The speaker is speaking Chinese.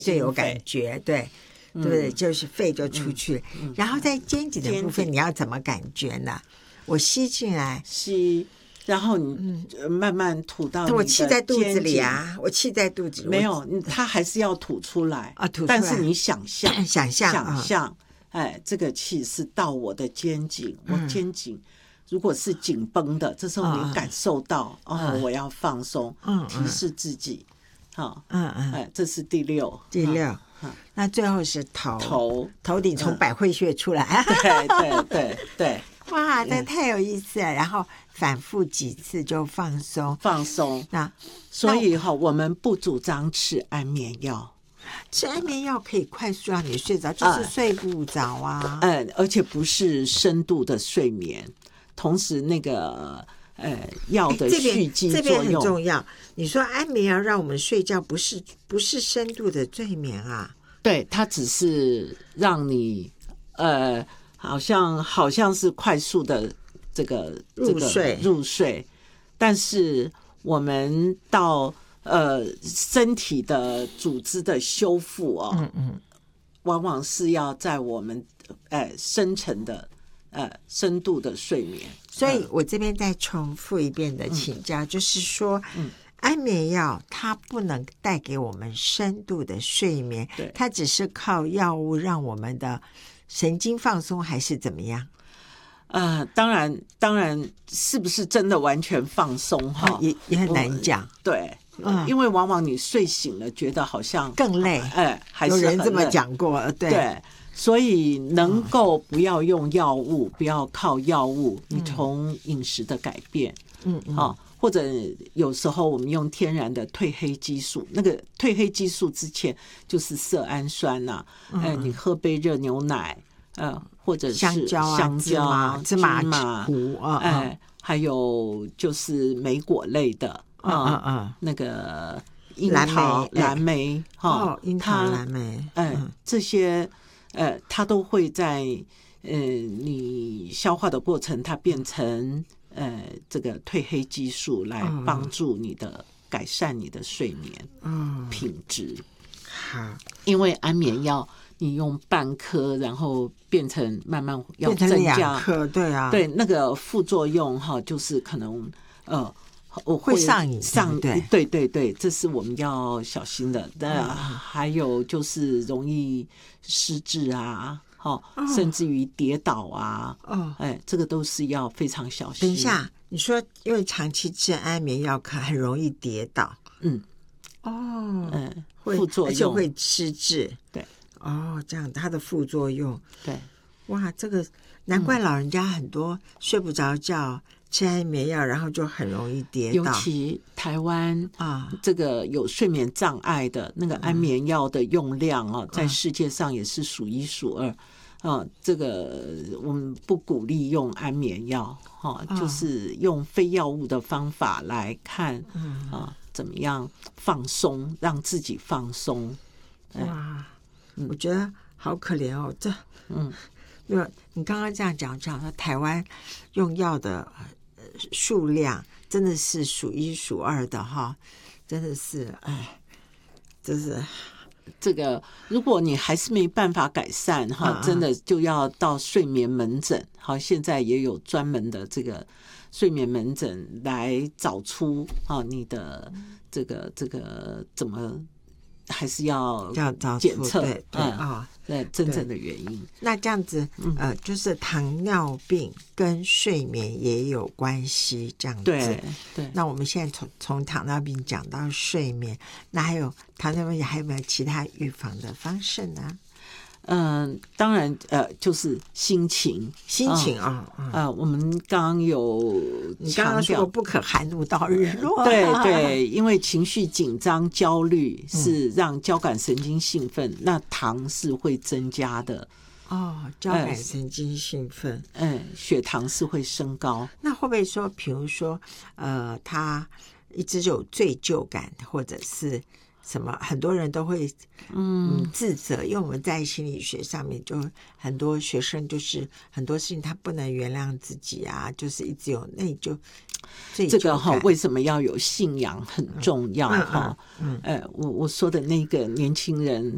最有感觉，对。对不对？就是肺就出去了，然后在肩颈的部分，你要怎么感觉呢？我吸进来， 吸，然后你慢慢吐到你的我气在肚子里啊，我气在肚子里， 没有，它还是要吐出来啊，吐出来。 但是你想象， 想象， 这个气是到我的肩颈，我肩颈如果是紧绷的，这时候你感受到我要放松，提示自己，这是第六。 那最后是头顶从百会穴出来， 对， 哇，这太有意思了。然后反复几次就放松。 那所以我们不主张吃安眠药。 吃安眠药可以快速让你睡着，就是睡不着啊。 而且不是深度的睡眠，同时那个药的蓄积作用， 这边很重要。你说安眠药让我们睡觉，不是深度的睡眠啊？ 对，它只是让你好像是快速的这个入睡，但是我们到身体的组织的修复往往是要在我们深层的深度的睡眠。 所以我这边再重复一遍的请教，就是说安眠药它不能带给我们深度的睡眠，它只是靠药物让我们的神经放松，还是怎么样？ 当然是不是真的完全放松也很难讲。 对，因为往往你睡醒了觉得好像更累， 还是有人这么讲过。对， 所以能够不要用药物，不要靠药物，你从饮食的改变，或者有时候我们用天然的褪黑激素，那个褪黑激素之前就是色氨酸呐，你喝杯热牛奶，或者是香蕉、芝麻糊， 还有就是莓果类的，那个樱桃、蓝莓， 樱桃、蓝莓， 这些它都会在你消化的过程，它变成这个褪黑激素来帮助你的改善你的睡眠品质。 好， 因为安眠药你用半颗，然后变成慢慢要增加 2颗，对啊， 对，那个副作用就是可能会上瘾， 对，这是我们要小心的。还有就是容易失智啊。甚至于跌倒啊，这个都是要非常小心。 等一下，你说因为长期吃安眠药很容易跌倒， 副作用而且会失智， 对， 这样它的副作用， 对， 哇，这个难怪老人家很多睡不着觉，吃安眠药，然后就很容易跌倒。 尤其台湾这个有睡眠障碍的那个安眠药的用量在世界上也是数一数二。这个我们不鼓励用安眠药，就是用非药物的方法来看，怎么样放松，让自己放松。 哇，我觉得好可怜哦，这，因为你刚刚这样讲说台湾用药的数量真的是数一数二的哈，真的是，真是。 这个如果你还是没办法改善真的就要到睡眠门诊。现在也有专门的这个睡眠门诊来找出你的这个怎么还是要检测，对真正的原因。 那这样子就是糖尿病跟睡眠也有关系，这样子。 对。 那我们现在从糖尿病讲到睡眠，那还有糖尿病还有没有其他预防的方式呢？ 当然就是心情我们刚刚有你刚刚说不可含怒到日落， 对，因为情绪紧张焦虑是让交感神经兴奋，那糖是会增加的交感神经兴奋， 血糖是会升高。 那会不会说比如说他一直有罪疚感，或者是什么，很多人都会自责，因为我们在心理学上面就很多学生就是很多事情他不能原谅自己啊，就是一直有内疚。 这个为什么要有信仰很重要我说的那个年轻人